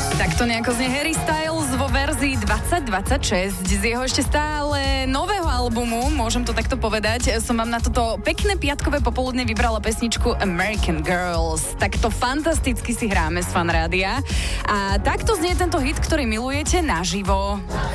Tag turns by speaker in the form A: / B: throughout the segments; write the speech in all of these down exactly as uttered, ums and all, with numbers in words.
A: Tak to nejako znie Harry Styles vo verzii dvadsať dvadsaťšesť z jeho ešte stále nového albumu, môžem to takto povedať. Som vám na toto pekné piatkové popoludne vybrala pesničku American Girls. Takto fantasticky si hráme z Fan Rádia. A takto znie tento hit, ktorý milujete naživo.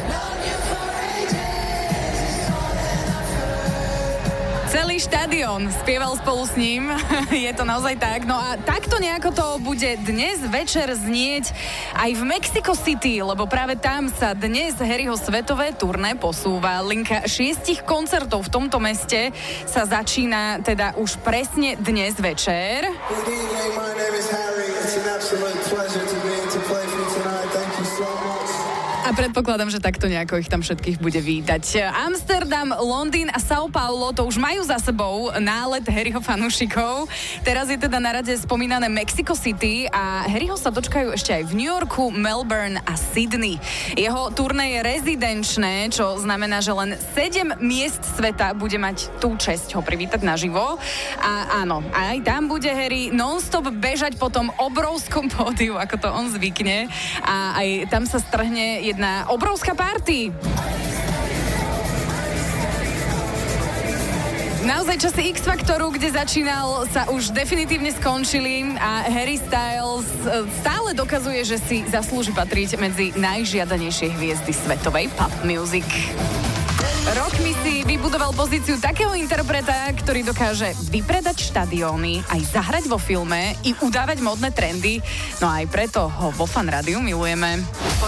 A: Celý štadión spieval spolu s ním, je to naozaj tak. No a takto nejako to bude dnes večer znieť aj v Mexico City, lebo práve tam sa dnes Harryho svetové turné posúva. Linka šiestich koncertov v tomto meste sa začína teda už presne dnes večer.
B: Good evening, my name is Harry. It's an absolute pleasure to be to play for you tonight. Thank you so much.
A: A predpokladám, že takto nejako ich tam všetkých bude vítať. Amsterdam, Londýn a São Paulo to už majú za sebou nálet Harryho fanúšikov. Teraz je teda na rade spomínané Mexico City a Harryho sa dočkajú ešte aj v New Yorku, Melbourne a Sydney. Jeho turné je rezidenčné, čo znamená, že len sedem miest sveta bude mať tú česť ho privítať naživo. A áno, aj tam bude Harry non-stop bežať po tom obrovskom pódiu, ako to on zvykne. A aj tam sa strhne jedna obrovská party. Naozaj časy X-Faktoru, kde začínal, sa už definitívne skončili a Harry Styles stále dokazuje, že si zaslúži patriť medzi najžiadanejšie hviezdy svetovej pop music. Rokmi si vybudoval pozíciu takého interpreta, ktorý dokáže vypredať štadióny, aj zahrať vo filme i udávať módne trendy. No a aj preto ho vo Fan Rádiu milujeme.